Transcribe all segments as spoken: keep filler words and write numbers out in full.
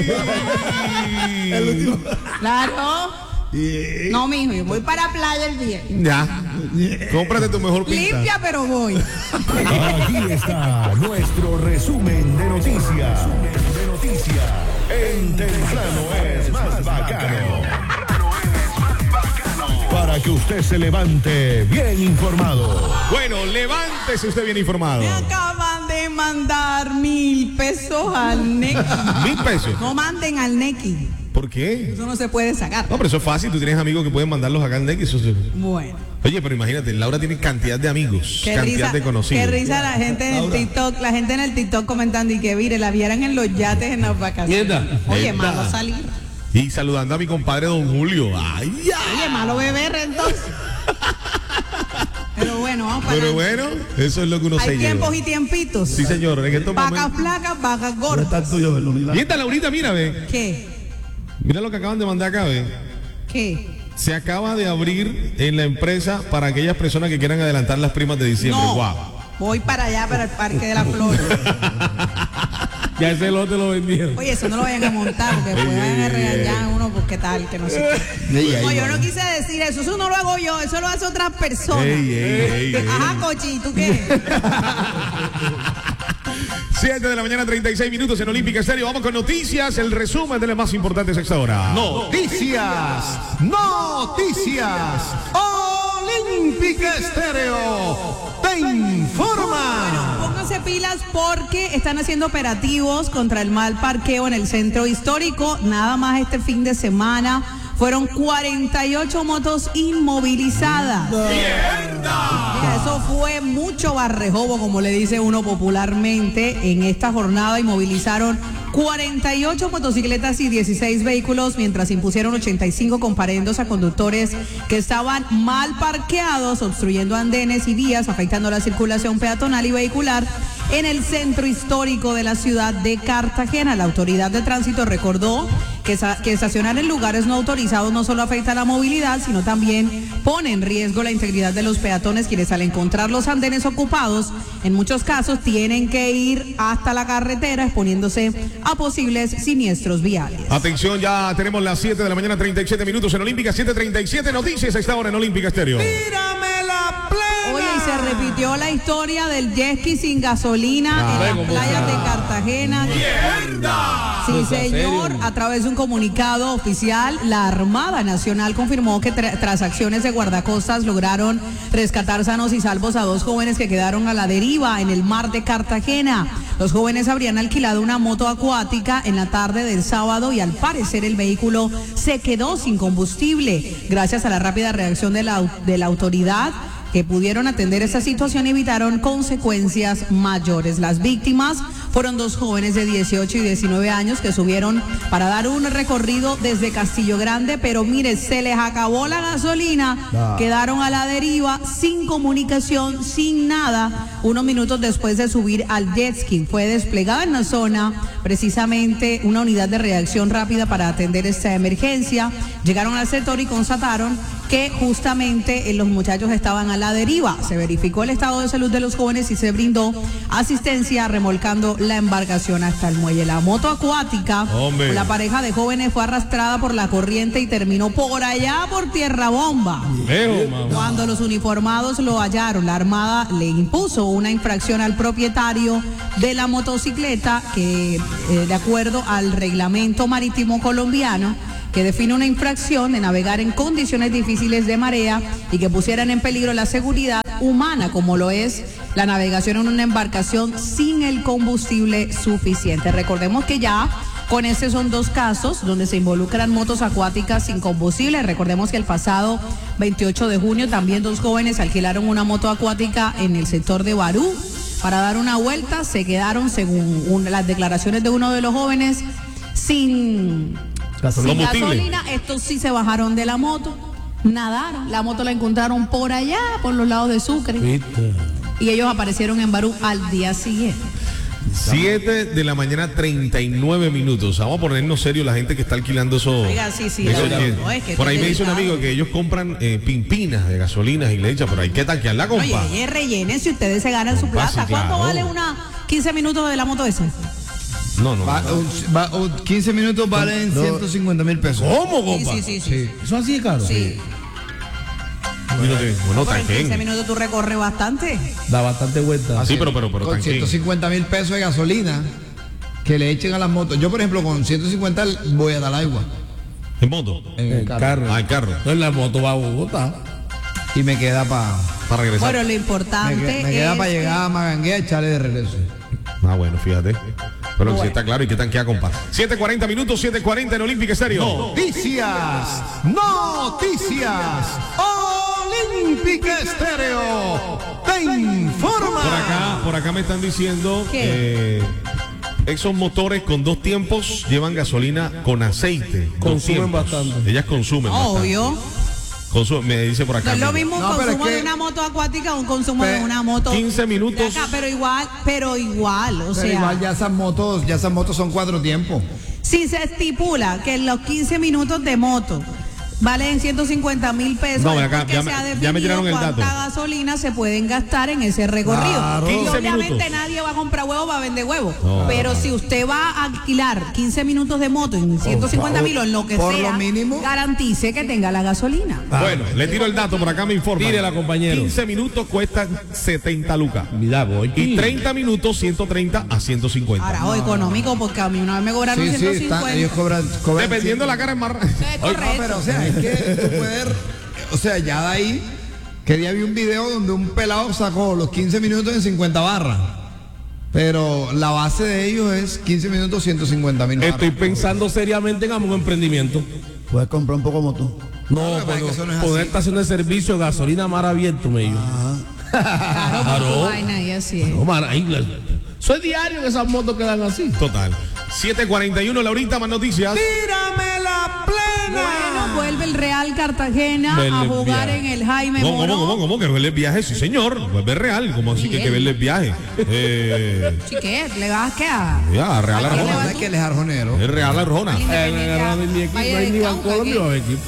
El último. Claro. Yeah. No, mijo, yo voy para playa el día. Ya. Yeah. Cómprate tu mejor pinta. Limpia, pero voy. Aquí está nuestro resumen de noticias. Resumen de noticias. En Temprano es más bacano. Para que usted se levante bien informado. Bueno, levántese usted bien informado. Me acaban de mandar mil pesos al Neki. ¿Mil pesos? No manden al Neki. ¿Por qué? Eso no se puede sacar. No, pero eso es fácil. Tú tienes amigos que pueden mandarlos acá al Neki. Eso es... Bueno. Oye, pero imagínate, Laura tiene cantidad de amigos, qué cantidad risa, de conocidos. Qué risa la gente en el Laura. TikTok, la gente en el TikTok comentando y que mire, la vieran en los yates en las vacaciones. Nieta. Oye, Nieta. malo salir. Y saludando a mi compadre Don Julio. ¡Ay, ya! Oye, malo beber entonces. Pero bueno, vamos para Pero adelante. bueno, eso es lo que uno se Hay lleva. tiempos y tiempitos. Sí, señor, en estos Vacas momentos. flacas, vacas ¿Dónde gordas. está el tuyo, Berlunila? Y esta Laurita, mira, ve. ¿Qué? Mira lo que acaban de mandar acá, ve. ¿Qué? Se acaba de abrir en la empresa para aquellas personas que quieran adelantar las primas de diciembre. No. Guau. Voy para allá, para el Parque de las Flores. Ya ese lote lo vendieron. Oye, eso no lo vayan a montar, porque después vayan a regañar a uno porque tal, que no sé qué. No, yo no quise decir eso, eso no lo hago yo, eso lo hace otras personas. Ey, ey, ey, ey. Ajá, Cochi, ¿tú qué? siete de la mañana, treinta y seis minutos en Olímpica Estéreo. Vamos con noticias, el resumen de las más importantes a esta hora. Noticias, noticias. Olímpica Estéreo te informa. Pónganse pilas porque están haciendo operativos contra el mal parqueo en el centro histórico. Nada más este fin de semana fueron cuarenta y ocho motos inmovilizadas. Mira, eso fue mucho barrejobo, como le dice uno popularmente. En esta jornada inmovilizaron cuarenta y ocho motocicletas y dieciséis vehículos, mientras impusieron ochenta y cinco comparendos a conductores que estaban mal parqueados, obstruyendo andenes y vías, afectando la circulación peatonal y vehicular en el centro histórico de la ciudad de Cartagena. La autoridad de tránsito recordó que, esa, que estacionar en lugares no autorizados no solo afecta la movilidad, sino también pone en riesgo la integridad de los peatones, quienes al encontrar los andenes ocupados, en muchos casos tienen que ir hasta la carretera, exponiéndose a posibles siniestros viales. Atención, ya tenemos las siete de la mañana, treinta y siete minutos en Olímpica, siete treinta y siete, noticias a esta hora en Olímpica Estéreo. Tírame la plena. Oye, y se repitió la historia del jet ski sin gasolina Ah, en las playas de Cartagena. ¡Mierda! Sí, señor, a través de un comunicado oficial, la Armada Nacional confirmó que tra- tras acciones de guardacostas lograron rescatar sanos y salvos a dos jóvenes que quedaron a la deriva en el mar de Cartagena. Los jóvenes habrían alquilado una moto acuática en la tarde del sábado y al parecer el vehículo se quedó sin combustible. Gracias a la rápida reacción de la, de la autoridad, que pudieron atender esta situación, evitaron consecuencias mayores. Las víctimas fueron dos jóvenes de dieciocho y diecinueve años que subieron para dar un recorrido desde Castillo Grande, pero mire, se les acabó la gasolina, Ah. quedaron a la deriva, sin comunicación, sin nada. Unos minutos después de subir al jet ski, fue desplegada en la zona precisamente una unidad de reacción rápida para atender esta emergencia. Llegaron al sector y constataron que justamente eh, los muchachos estaban a la deriva. Se verificó el estado de salud de los jóvenes y se brindó asistencia remolcando la embarcación hasta el muelle. La moto acuática, Hombre. la pareja de jóvenes fue arrastrada por la corriente y terminó por allá por Tierra Bomba. Leo, mamá. Cuando los uniformados lo hallaron, la Armada le impuso una infracción al propietario de la motocicleta que, eh, de acuerdo al reglamento marítimo colombiano, que define una infracción de navegar en condiciones difíciles de marea y que pusieran en peligro la seguridad humana, como lo es la navegación en una embarcación sin el combustible suficiente. Recordemos que ya con este son dos casos donde se involucran motos acuáticas sin combustible. Recordemos que el pasado veintiocho de junio también dos jóvenes alquilaron una moto acuática en el sector de Barú para dar una vuelta. Se quedaron, según un, las declaraciones de uno de los jóvenes, sin... Gasolina. Sin Combustible. gasolina. Estos sí se bajaron de la moto, nadaron. La moto la encontraron por allá, por los lados de Sucre. ¿Viste? Y ellos aparecieron en Barú al día siguiente. siete de la mañana, treinta y nueve minutos. Vamos a ponernos serios la gente que está alquilando eso. Oiga, sí, sí, eso la- que- no, es que por ahí esto me es dice un delicado. amigo que ellos compran eh, pimpinas de gasolinas y le echan, pero hay que tanquearla, Oye, compa. oye, rellenen si ustedes se ganan su Compa, plata. sí, ¿Cuánto claro. vale una quince minutos de la moto esa? No, no. Va, no. un- va- un quince minutos valen No. ciento cincuenta mil pesos. ¿Cómo, Sí, compa? sí, sí, sí. ¿Eso así es caro? Sí. Mírate, bueno, Pero en quince Tanquén. minutos tú recorres bastante. Da bastante vuelta. Sí, pero, pero, pero Con Tanquén. ciento cincuenta mil pesos de gasolina que le echen a las motos. Yo, por ejemplo, con ciento cincuenta voy a dar agua En moto. en el El carro. carro. Ah, el carro. Entonces la moto va a Bogotá. Y me queda para Para regresar. Bueno, lo me, importante que- me queda es para que- llegar a Magangué a echarle de regreso. Ah, bueno, fíjate. Pero Bueno. si está claro y que tanquea, compa. siete cuarenta minutos, siete cuarenta en Olímpica Estéreo. Noticias, noticias. Olímpica Estéreo te informa. Por acá, por acá me están diciendo ¿Qué? eh, esos motores con dos tiempos llevan gasolina con aceite. Dos Consumen tiempos. bastante. Ellas consumen bastante. Obvio. Consumen, me dice por acá. No es lo mira. mismo un No, pero consumo es que- de una moto acuática o un consumo Pe- de una moto quince minutos. de acá, pero igual, pero igual, o Pero sea, igual ya esas motos, ya esas motos son cuatro tiempos. si se estipula que los quince minutos de moto valen ciento cincuenta mil pesos, No, es acá porque ya se me- ha ya me definido tiraron el cuánta dato. gasolina se pueden gastar en ese recorrido. Claro. Y quince obviamente minutos. nadie va a comprar huevo para vender huevo, No. pero si usted va a alquilar quince minutos de moto en ciento cincuenta mil o en lo que Por sea, lo mínimo. garantice que tenga la gasolina. Bueno, le tiro el dato, por acá me informa. Tírela, compañero. quince minutos cuestan setenta lucas. Mira, voy. Y treinta minutos, ciento treinta a ciento cincuenta. Ahora, o económico, porque a mí una vez me cobraron Sí, sí, ciento está- cincuenta. ellos cobran, cobran Dependiendo de cien. la cara es más. Es No, correcto. pero o sea, es que tú puedes, o sea, ya de ahí, que día vi un video donde un pelado sacó los quince minutos en cincuenta barras. Pero la base de ellos es quince minutos, ciento cincuenta mil barras. Estoy pensando seriamente en un emprendimiento. Puedes comprar un poco moto. No, No, pero es que eso no es poner así. estación de servicio, gasolina mar abierto, me dijo. Claro, por tu Claro. vaina y así es. No, mar, ahí, la- eso es diario que esas motos quedan así. Total. siete cuarenta y uno, Laurita, más noticias. ¡Tírame la plena! Bueno, vuelve el Real Cartagena Vuelve a el jugar viaje. en el Jaime ¿Cómo, cómo, Morón. cómo, cómo? Que verle el viaje, sí, señor. Vuelve real. ¿Cómo así que hay que verle el viaje? Eh, Chiquet, ¿le vas a quedar? ya, Real ¿A quién le Arjona. vas ¿Verdad que él es arjonero? Es Real Arjona. Al Eh, Independiente, no, no, ni equipo, Valle no hay del ni Cauca, Bancolombia ¿qué? o equipo.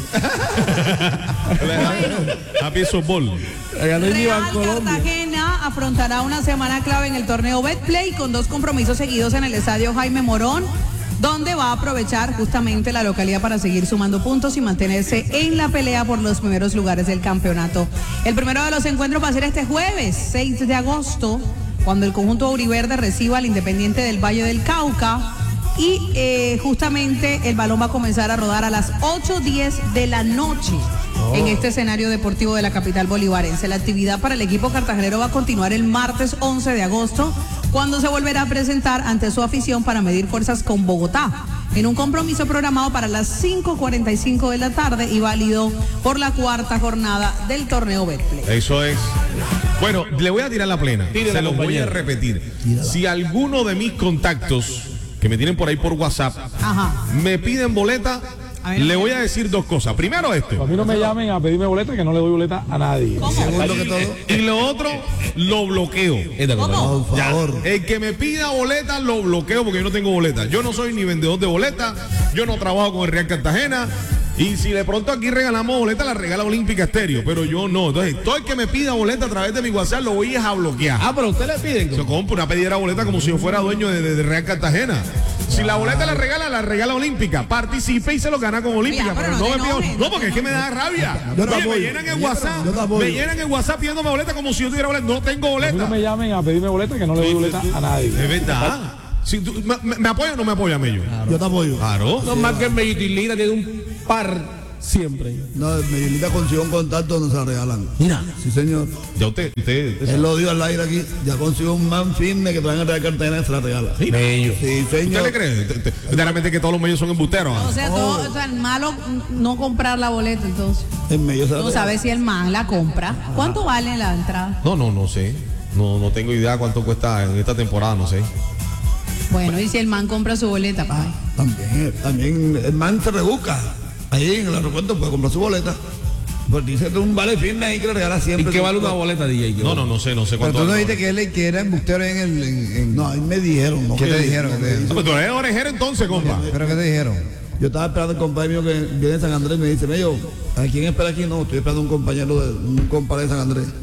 Happy Softball. Allá no hay ni Real Bancolombia. Cartagena afrontará una semana clave en el torneo Betplay con dos compromisos seguidos en el estadio Jaime Morón, donde va a aprovechar justamente la localidad para seguir sumando puntos y mantenerse en la pelea por los primeros lugares del campeonato. El primero de los encuentros va a ser este jueves, seis de agosto, cuando el conjunto auriverde reciba al Independiente del Valle del Cauca. Y eh, justamente el balón va a comenzar a rodar a las ocho diez de la noche en este escenario deportivo de la capital bolivarense. La actividad para el equipo cartagenero va a continuar el martes once de agosto, cuando se volverá a presentar ante su afición para medir fuerzas con Bogotá, en un compromiso programado para las cinco cuarenta y cinco de la tarde y válido por la cuarta jornada del torneo Betplay. Eso es. Bueno, le voy a tirar la plena. Tírala, Se los voy a compañero. repetir. Si alguno de mis contactos que me tienen por ahí por WhatsApp Ajá. me piden boleta, A ver. le voy a decir dos cosas. Primero A esto. mí no me llamen a pedirme boleta, que no le doy boleta a nadie. Segundo que todo. Y lo otro, lo bloqueo. Esta cosa. ¿Cómo? Por Ya, favor. el que me pida boleta lo bloqueo porque yo no tengo boleta. Yo no soy ni vendedor de boleta, yo no trabajo con el Real Cartagena. Y si de pronto aquí regalamos boleta, la regala Olímpica Estéreo, pero yo no. Entonces, todo el que me pida boleta a través de mi WhatsApp lo voy a bloquear. Ah, pero usted le piden. Yo compro una pedidera boleta como si yo fuera dueño de, de- de Real Cartagena. Si la boleta la regala, la regala Olímpica. Participe y se lo gana con Olímpica. Mira, pero pero no no me te pido. enojes, No, no porque te es que me da rabia. Yo te Oye, me apoyo. llenan en Yo- WhatsApp. yo te apoyo. Me llenan en WhatsApp pidiéndome boleta como si yo tuviera boleta. No tengo A mí no boleta. me llamen a pedirme boleta, que no le doy boleta a nadie. Es verdad. Si tú- me, me- ¿me apoya o no me apoya, Mello? Yo te apoyo. Claro. No más que en Mellitilina tiene un par siempre. No, Medellita consiguió un contacto donde se la regalan. Mira. Sí, señor. Ya usted, usted, usted Él lo dio al aire aquí. Ya consiguió un man firme que traen a Real Cartagena y se la regala. Bello. Sí, ¿Usted señor. le cree? Te- te- Verdaderamente que todos los medios son embusteros. O ¿ah? sea, todo, o sea, malo no comprar la boleta, entonces. En medio se la No regala. sabes si el man la compra. ¿Cuánto vale la entrada? No, no, no sé. No, no tengo idea cuánto cuesta en esta temporada, no sé. Bueno, y si el man compra su boleta, pa. También, también el man se rebusca. Ahí en el aeropuerto puede comprar su boleta. Pues dice que un vale firme ahí que le regala ¿Y siempre. qué vale una boleta, D J? No, no, no sé, no sé Pero cuánto. tú no vale. dijiste que él que era embustero en el... en- en- No, ahí me dijeron. ¿no? ¿Qué te Que- dijeron? ¿Qué te No, dijeron? pues tú eres orejero entonces, compa. ¿Pero qué te dijeron? Yo estaba esperando un compañero mío que viene de San Andrés y me dice, Mello, ¿a quién espera aquí? No, estoy esperando un compañero de un compadre de San Andrés.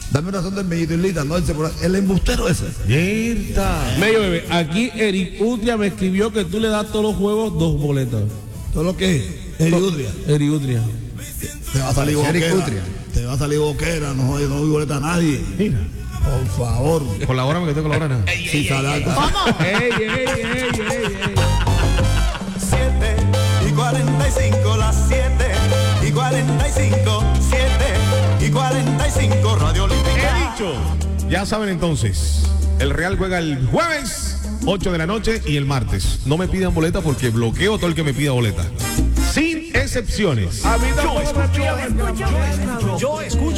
Dame una razón del mellito y Lita, no, ese, el embustero ese. Mierda. Medio bebé, aquí Eric Utria me escribió que tú le das todos los juegos dos boletas. Todo lo que es, Eriudria. Eric Utria. Te va a salir Eric boquera. Utria. Te va a salir boquera, no, no doy boleta a nadie. Mira. Por favor. Colabórame que tengo que colaborar. Si sale algo. ¡Ey, ey, ey, ey, ey! siete y cuarenta y cinco, las siete y cuarenta y cinco, siete y cuarenta y cinco, Radio Olímpica. He dicho. Ya saben entonces, el Real juega el jueves, ocho de la noche y el martes. No me pidan boleta porque bloqueo todo el que me pida boleta. Sin excepciones. A mí tampoco me pidan. Yo escucho